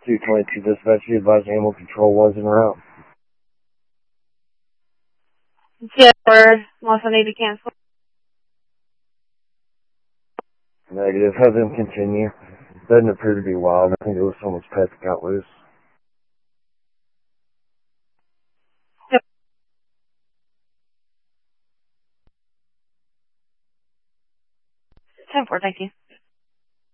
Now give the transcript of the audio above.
222 dispatch, you advised animal control was en route. Yeah, or also need to cancel. Negative. Have them continue. Doesn't appear to be wild. I think it was someone's pet that got loose. Yep. 10-4, thank you.